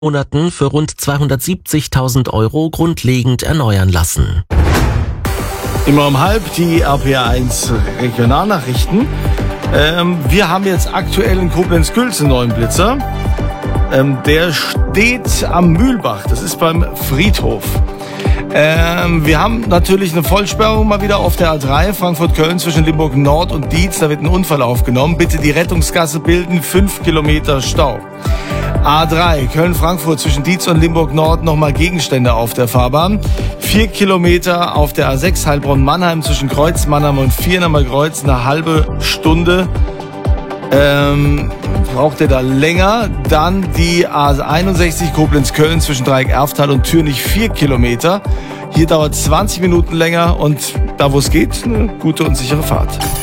Monaten für rund 270.000 € grundlegend erneuern lassen. Immer um halb die RPR1 Regionalnachrichten. Wir haben jetzt aktuell in Koblenz-Gülz einen neuen Blitzer. Der steht am Mühlbach, das ist beim Friedhof. Wir haben natürlich eine Vollsperrung mal wieder auf der A3 Frankfurt-Köln zwischen Limburg Nord und Dietz. Da wird ein Unfall aufgenommen. Bitte die Rettungsgasse bilden, 5 Kilometer Stau. A3 Köln-Frankfurt zwischen Dietz und Limburg Nord nochmal Gegenstände auf der Fahrbahn. 4 Kilometer auf der A6 Heilbronn-Mannheim zwischen Kreuz Mannheim und Viernheimer Kreuz, eine halbe Stunde. Braucht ihr da länger? Dann die A61 Koblenz-Köln zwischen Dreieck Erftal und Türnich 4 Kilometer. Hier dauert 20 Minuten länger und da wo es geht, eine gute und sichere Fahrt.